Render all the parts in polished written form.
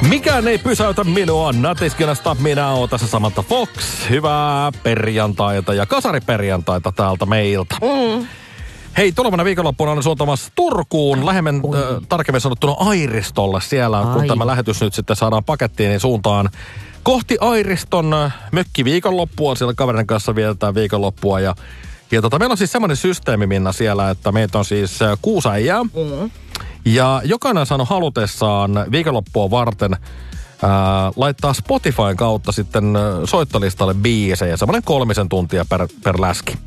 Mikään ei pysäytä minua natiskinasta. Minä oon tässä Samantha Fox. Hyvää perjantaita ja kasariperjantaita täältä meiltä. Hei, tulevana viikonloppuna olen suuntamassa Turkuun, lähemmin tarkemmin sanottuna Airistolle siellä, kun tämä lähetys nyt sitten saadaan pakettiin, niin suuntaan kohti Airiston mökkiviikonloppua. Siellä kaverin kanssa vietetään viikonloppua ja meillä on siis semmoinen systeemi, Minna, siellä, että meitä on siis 6 äijää. Ja jokainen on saanut halutessaan viikonloppua varten laittaa Spotifyn kautta sitten soittolistalle biisejä, semmoinen 3 tuntia per läski.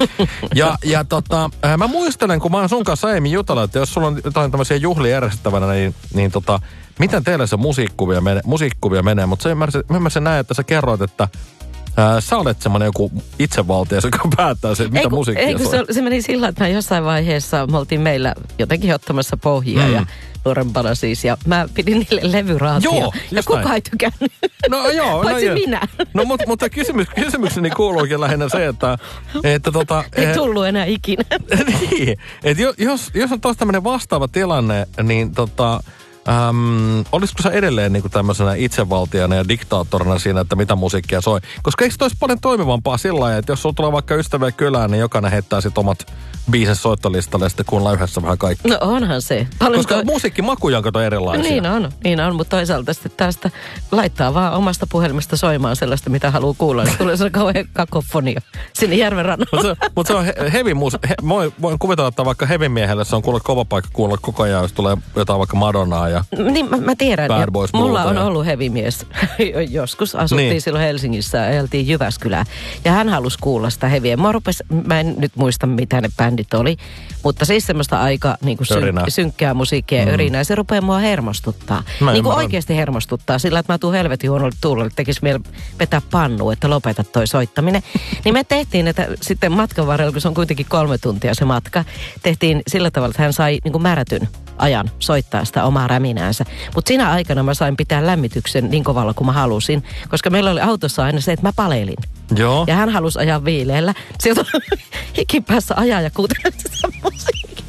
Mä muistelen, kun mä oon sun kanssa aiemmin jutella, että jos sulla on jotain tämmöisiä juhlia järjestettävänä, niin miten teille se musiikkuvia menee, mutta ymmärsin näin, että sä kerroit, että sä olet semmoinen joku itsevaltias, joka päättää sen, mitä musiikkia soi. Se meni sillä, että jossain vaiheessa me oltiin meillä jotenkin ottamassa pohjaa ja nuorempana siis. Ja mä pidin niille levyraatia. Joo, ja kukaan ei tykännyt. No joo. Paitsi minä. No mutta kysymykseni kuuluukin lähinnä se, että ei tullut enää ikinä. Niin, että jos on taas tämmöinen vastaava tilanne, niin olisiko sä edelleen niinku tämmöisenä itsevaltiana ja diktaattorina siinä, että mitä musiikkia soi? Koska eikö se olisi paljon toimivampaa sillä lailla, että jos sulla tulee vaikka ystäviä kylään, niin jokainen heittää sit omat biisin soittolistalle ja sitten kuunnellaan yhdessä vähän kaikki. No onhan se. Koska musiikkimakuja on erilaisia. Niin on, mutta toisaalta sitten tästä laittaa vaan omasta puhelimesta soimaan sellaista, mitä haluaa kuulla. Niin tulee sellainen kauhean kakofonia sinne järven rannalla. Mutta se on heavy voin kuvitella, että vaikka heavy miehelle se on kuulla kova paikka kuulla koko ajan, jos tulee jotain vaikka Madonnaa ja niin mä tiedän, Bad Boys mulla on ollut hevimies. Joskus asuttiin silloin Helsingissä ja ajeltiin Jyväskylään. Ja hän halusi kuulla sitä heviä. Mä en nyt muista, mitä ne bändit oli. Mutta siis semmoista aika niin kuin synkkää musiikkia ja örinää. Se rupeaa mua hermostuttaa. Niin kuin oikeasti hermostuttaa. Sillä, että mä tuun helvetin huonolle tuulelle. Tekisi vielä vetää pannu, että lopeta toi soittaminen. Niin me tehtiin, että sitten matkan varrella, kun se on kuitenkin 3 tuntia se matka, tehtiin sillä tavalla, että hän sai niin kuin määrätyn ajan soittaa sitä omaa räminäänsä. Mutta siinä aikana mä sain pitää lämmityksen niin kovalla kuin mä halusin, koska meillä oli autossa aina se, että mä palelin. Joo. Ja hän halusi ajaa viileellä. Sieltä hikipäässä ajaa ja kuuntella sitä musiikkia.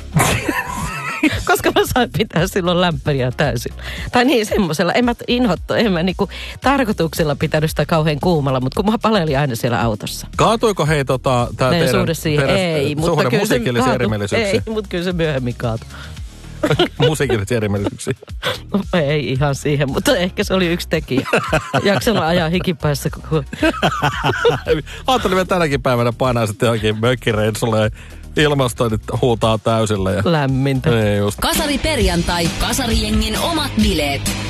Koska mä sain pitää silloin lämpäriä täysin. Tai niin semmoisella, en mä niinku tarkoituksella pitänyt sitä kauhean kuumalla, mutta kun mä palelin aina siellä autossa. Kaatuiko hei tää teidän ei, mutta kyllä musiikillisia erimielisyyksiä? Ei, mutta kyllä se myöhemmin kaatui. Musiikillisia erimielisyyksiä? No, ei ihan siihen, mutta ehkä se oli yksi tekijä. Jaksanut ajaa hikipäässä koko. Ajattelin, että tänäkin päivänä painaa sitten johonkin mökkireissulle ja ilmastoinnit huutaa täysillä. Lämmintä. Ei just. Kasari perjantai, Kasarijengin omat bileet.